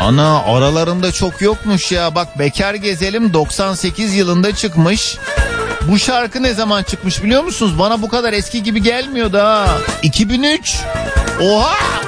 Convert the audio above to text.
Ana aralarında çok yokmuş ya. Bak Bekar Gezelim 98 yılında çıkmış. Bu şarkı ne zaman çıkmış biliyor musunuz? Bana bu kadar eski gibi gelmiyor da. 2003. Oha!